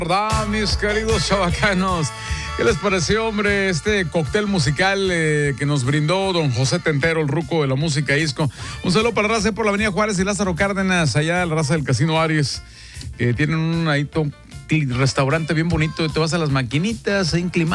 ¿Verdad, mis queridos chavacanos? ¿Qué les pareció, hombre, este cóctel musical que nos brindó don José Tentero, el ruco de la música isco? Un saludo para la raza por la avenida Juárez y Lázaro Cárdenas, allá la raza del Casino Aries, que tienen un restaurante bien bonito, te vas a las maquinitas,